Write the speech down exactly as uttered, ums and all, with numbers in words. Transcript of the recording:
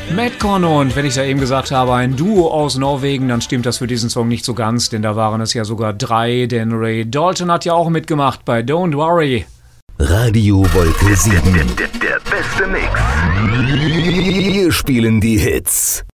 Madcon, und wenn ich ja eben gesagt habe, ein Duo aus Norwegen, dann stimmt das für diesen Song nicht so ganz, denn da waren es ja sogar drei, denn Ray Dalton hat ja auch mitgemacht bei Don't Worry. Radio Wolke sieben. Der, der, der beste Mix. Wir spielen die Hits.